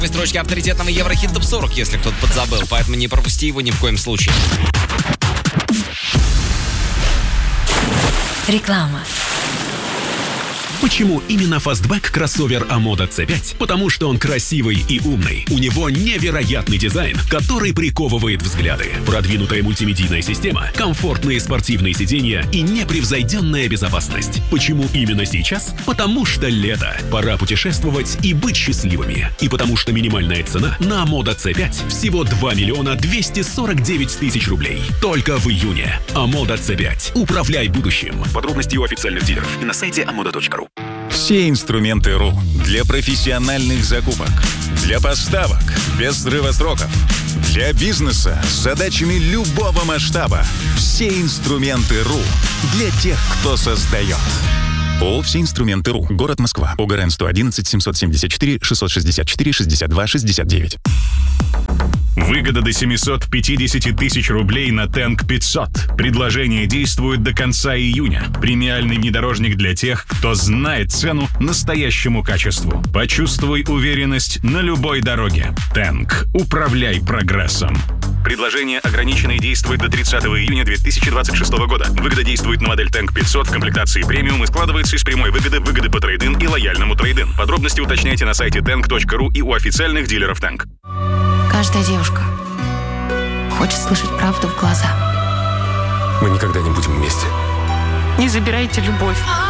Строчки авторитетного Еврохит Топ 40, если кто-то подзабыл, поэтому не пропусти его ни в коем случае. Реклама. Почему именно фастбэк кроссовер Амода C5? Потому что он красивый и умный. У него невероятный дизайн, который приковывает взгляды. Продвинутая мультимедийная система, комфортные спортивные сиденья и непревзойденная безопасность. Почему именно сейчас? Потому что лето. Пора путешествовать и быть счастливыми. И потому что минимальная цена на Амода C5 всего 2 миллиона 249 тысяч рублей. Только в июне. Амода C5. Управляй будущим. Подробности у официальных дилеров и на сайте amoda.ru. Все инструменты РУ для профессиональных закупок, для поставок без срыва сроков, для бизнеса с задачами любого масштаба. Все инструменты РУ для тех, кто создает. ООО «Все инструменты РУ». Город Москва. ОГРН 111 774 664 62 69. Выгода до 750 тысяч рублей на Тэнк 500. Предложение действует до конца июня. Премиальный внедорожник для тех, кто знает цену настоящему качеству. Почувствуй уверенность на любой дороге. Тэнк. Управляй прогрессом. Предложение ограничено и действует до 30 июня 2026 года. Выгода действует на модель Тэнк 500 в комплектации премиум и складывается из прямой выгоды по трейд-ин и лояльному трейд-ин. Подробности уточняйте на сайте tank.ru и у официальных дилеров Тэнк. Каждая девушка хочет слышать правду в глаза. Мы никогда не будем вместе. Не забирайте любовь.